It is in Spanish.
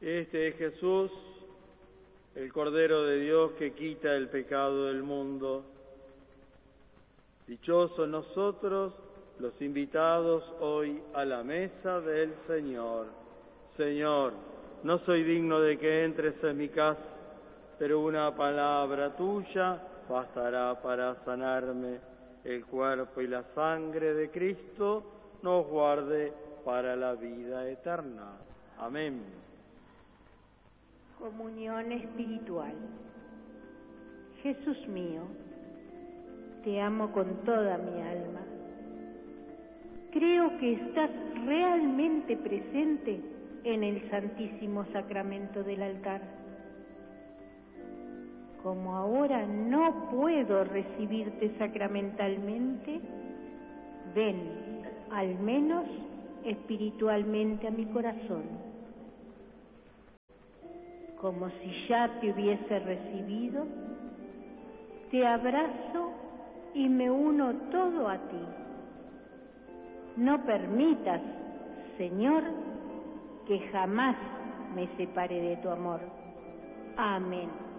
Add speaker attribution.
Speaker 1: Este es Jesús, el Cordero de Dios que quita el pecado del mundo. Dichosos nosotros, los invitados hoy a la mesa del Señor. Señor, no soy digno de que entres en mi casa, pero una palabra tuya bastará para sanarme. El cuerpo y la sangre de Cristo nos guarde para la vida eterna. Amén.
Speaker 2: Comunión espiritual. Jesús mío, te amo con toda mi alma. Creo que estás realmente presente en el Santísimo Sacramento del altar. Como ahora no puedo recibirte sacramentalmente, ven, al menos espiritualmente, a mi corazón. Como si ya te hubiese recibido, te abrazo y me uno todo a ti. No permitas, Señor, que jamás me separe de tu amor. Amén.